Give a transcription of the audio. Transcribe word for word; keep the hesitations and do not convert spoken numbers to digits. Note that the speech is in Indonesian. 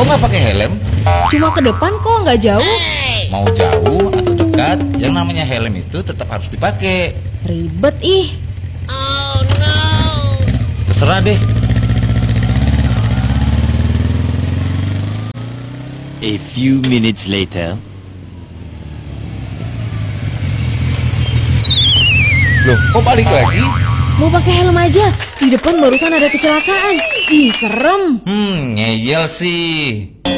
Kok nggak pakai helm? Cuma ke depan kok, nggak jauh. Mau jauh atau dekat, yang namanya helm itu tetap harus dipakai. Ribet ih. Terserah deh. A few minutes later. Loh, kok balik lagi? Mau pakai helm aja. Di depan barusan ada kecelakaan. Ih, serem. Hmm, ngeyel sih.